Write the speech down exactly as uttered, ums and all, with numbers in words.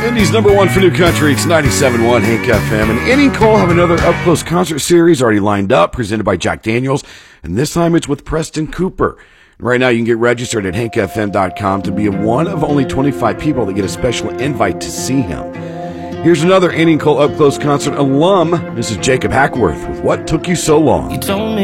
Indy's number one for new country. It's ninety-seven point one Hank F M. And Annie and Cole have another up-close concert series already lined up, presented by Jack Daniels. And this time it's with Preston Cooper. Right now you can get registered at hank f m dot com to be one of only twenty-five people that get a special invite to see him. Here's another Annie and Cole up-close concert alum. This is Jacob Hackworth with What Took You So Long. You told me